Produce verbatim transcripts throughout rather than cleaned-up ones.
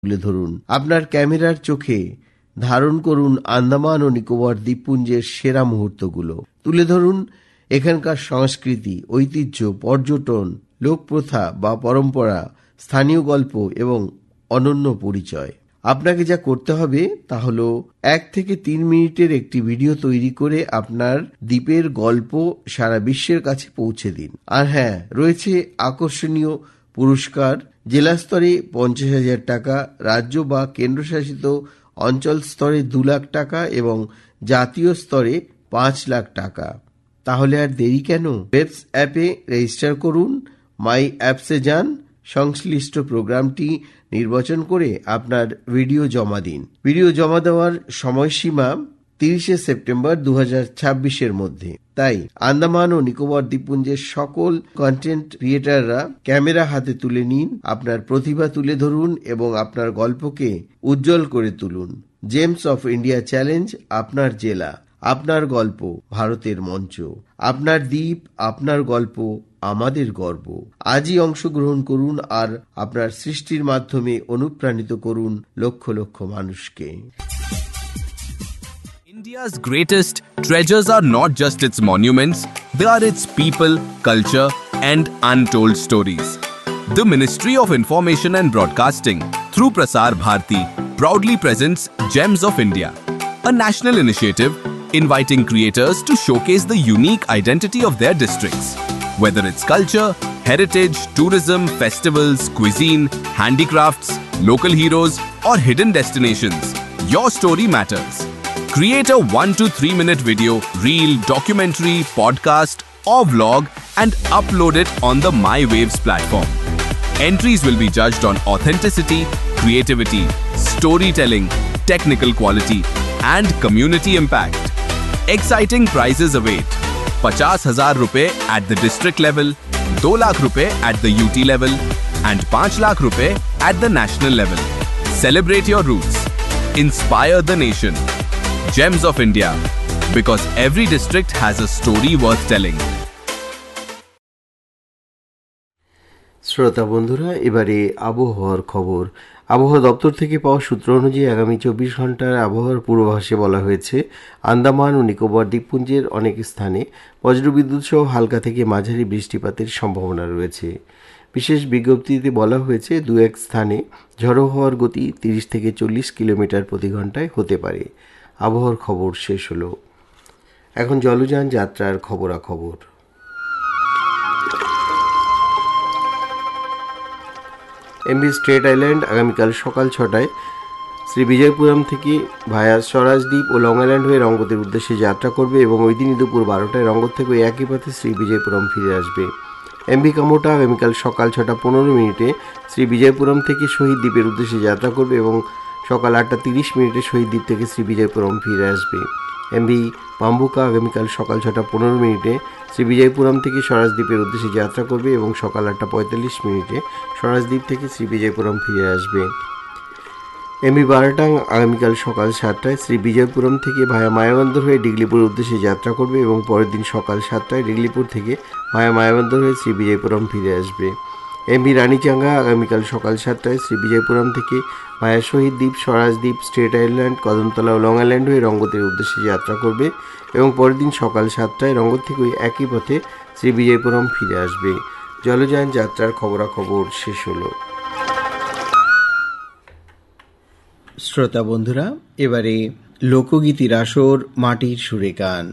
তুলে ধরুন। আপনার ক্যামেরার চোখে ধারণ করুন আন্দামান ও নিকোবর দ্বীপপুঞ্জের সেরা মুহূর্তগুলো। তুলে ধরুন এখানকার সংস্কৃতি, ঐতিহ্য, পর্যটন, লোকপ্রথা বা পরম্পরা, স্থানীয় গল্প এবং অনন্য পরিচয়। আপনাকে যা করতে হবে তা হলো এক থেকে তিন মিনিটের একটি ভিডিও তৈরি করে আপনার দ্বীপের গল্প সারা বিশ্বের কাছে পৌঁছে দিন। আর হ্যাঁ, রয়েছে আকর্ষণীয় পুরস্কার। জেলা স্তরে পঞ্চাশ হাজার টাকা, রাজ্য বা কেন্দ্রশাসিত অঞ্চল স্তরে দু লাখ টাকা এবং জাতীয় স্তরে পাঁচ লাখ টাকা। তাহলে আর দেরি কেন? ওয়েবস অ্যাপে রেজিস্টার করুন, মাই অ্যাপসে যান, সংশ্লিষ্ট প্রোগ্রামটি নির্বাচন করে আপনার ভিডিও জমা দিন। ভিডিও জমা দেওয়ার সময়সীমা তিরিশে সেপ্টেম্বর দু হাজার ছাব্বিশের মধ্যে। তাই আন্দামান ও নিকোবর দ্বীপপুঞ্জের সকল কন্টেন্ট ক্রিয়েটাররা ক্যামেরা হাতে তুলে নিন, আপনার প্রতিভা তুলে ধরুন এবং আপনার গল্পকে উজ্জ্বল করে তুলুন। জেমস অফ ইন্ডিয়া চ্যালেঞ্জ, আপনার জেলা, আপনার গল্প, ভারতের মঞ্চ। আপনার দ্বীপ, আপনার গল্প, আমাদের গর্ব। আজই অংশগ্রহণ করুন আর আপনার সৃষ্টির মাধ্যমে অনুপ্রাণিত করুন লক্ষ লক্ষ মানুষকে। India's greatest treasures are not just its monuments, they are its people, culture, and untold stories. The Ministry of Information and Broadcasting, through Prasar Bharati, proudly presents Gems of India, a national initiative inviting creators to showcase the unique identity of their districts. Whether it's culture, heritage, tourism, festivals, cuisine, handicrafts, local heroes, or hidden destinations, your story matters. Create a one to three minute video, reel, documentary, podcast, or vlog and upload it on the My Waves platform. Entries will be judged on authenticity, creativity, storytelling, technical quality, and community impact. Exciting prizes await. पचास हजार रुपए at the district level, दो लाख रुपए at the U T level, and पांच लाख रुपए at the national level. Celebrate your roots. Inspire the nation. Gems of India, because every district has a story worth telling. শ্রোতা বন্ধুরা, এবারে আবহাওয়ার খবর। আবহাওয়া দপ্তর থেকে পাওয়া সূত্র অনুযায়ী আগামী চব্বিশ ঘন্টার আবহাওয়ার পূর্বাভাসে বলা হয়েছে আন্দামান ও নিকোবর দ্বীপপুঞ্জের অনেক স্থানে বজ্রবিদ্যুৎ সহ হালকা থেকে মাঝারি বৃষ্টিপাতের সম্ভাবনা রয়েছে। বিশেষ বিজ্ঞপ্তিতে বলা হয়েছে দু এক স্থানে ঝড়ো হওয়ার গতি তিরিশ থেকে চল্লিশ কিলোমিটার প্রতি ঘন্টায় হতে পারে। আবহাওয়ার খবর শেষ হলো। এখন জলযান যাত্রার খবরাখবর। এমভি স্ট্রেট আইল্যান্ড আগামীকাল সকাল ছটায় শ্রী বিজয়পুরম থেকে ভায়া স্বরাজদ্বীপ ও লং আইল্যান্ড হয়ে রঙ্গতের উদ্দেশ্যে যাত্রা করবে এবং ওই দিনই দুপুর বারোটায় রঙ্গত থেকে ওই একই পথে শ্রী বিজয়পুরম ফিরে আসবে। এমভি কামোটা আগামীকাল সকাল ছটা পনেরো মিনিটে শ্রী বিজয়পুরম থেকে শহীদ দ্বীপের উদ্দেশ্যে যাত্রা করবে এবং সকাল আটটা তিরিশ মিনিটে শহীদ দ্বীপ থেকে শ্রী বিজয়পুরম ফিরে আসবে। এমভি পাম্বুকা আগামীকাল সকাল ছটা পনেরো মিনিটে শ্রী বিজয়পুরম থেকে স্বরাজদ্বীপের উদ্দেশ্যে যাত্রা করবে এবং সকাল আটটা পঁয়তাল্লিশ মিনিটে স্বরাজদ্বীপ থেকে শ্রী বিজয়পুরম ফিরে আসবে। এমভি বারাটাং আগামীকাল সকাল সাতটায় শ্রী বিজয়পুরম থেকে ভায়া মায়াবন্দর হয়ে ডিগলিপুর উদ্দেশ্যে যাত্রা করবে এবং পরের দিন সকাল সাতটায় ডিগলিপুর থেকে ভায়া মায়াবন্দর হয়ে শ্রী বিজয়পুরম ফিরে আসবে। এমভি রানীচাঙ্গা আগামীকাল সকাল সাতটায় শ্রী বিজয়পুরম থেকে ভায়া শহীদ দ্বীপ, স্বরাজদ্বীপ, স্ট্রেট আইল্যান্ড, কদমতলা ও লং আইল্যান্ড হয়ে রঙ্গতের উদ্দেশ্যে যাত্রা করবে এবং পরের দিন সকাল সাতটায় রঙ্গত থেকে ওই একই পথে শ্রী বিজয়পুরম ফিরে আসবে। জলযান যাত্রার খবরাখবর শেষ হলো। শ্রোতা বন্ধুরা, এবারে লোকগীতির আসর মাটির সুরে গান।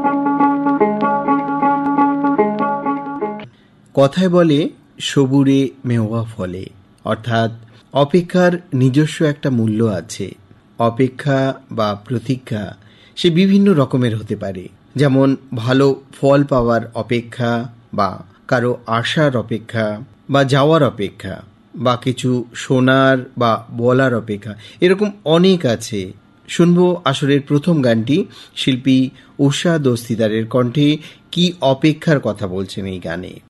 কথায় বলে সবুরে মেওয়া ফলে, অর্থাৎ অপেক্ষার নিজস্ব একটা মূল্য আছে। অপেক্ষা বা প্রতীক্ষা সে বিভিন্ন রকমের হতে পারে, যেমন ভালো ফল পাওয়ার অপেক্ষা বা কারো আসার অপেক্ষা বা যাওয়ার অপেক্ষা বা কিছু শোনার বা বলার অপেক্ষা, এরকম অনেক আছে। শুনবো আসরের প্রথম গানটি শিল্পী উষা দস্তিদারের কণ্ঠে। কি অপেক্ষার কথা বলছেন এই গানে।